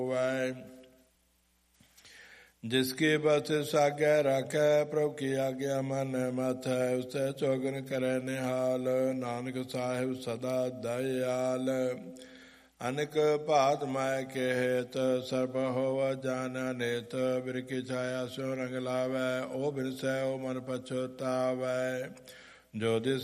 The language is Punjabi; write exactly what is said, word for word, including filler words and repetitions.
ਹੋਵੈ। ਜਿਸਕੇ ਬਸ ਸਾਗੈ ਰਾਖੈ, ਪ੍ਰਭੁ ਕੀ ਆਗਿਆ ਮਨ ਮਾਥੈ। ਉਸੈ ਚੌਗਨ ਕਰੈ ਨਿਹਾਲ, ਨਾਨਕ ਸਾਹਿਬ ਸਦਾ ਦਇਆਲ। ਅਨਕ ਭਾਤ ਮਾਇ ਕੇ ਹੇਤ, ਸਰਬ ਹੋਵ ਜਾਣੈ ਨੇਤ। ਬਿਰ ਕੀ ਛਾਇਆ ਸਿਉ ਰੰਗ ਲਾਵੈ, ਉਹ ਬਿਨਸੈ ਉਹ ਮਨ ਪਛੁਤਾਵੈ। ਜੋ ਦਿਸ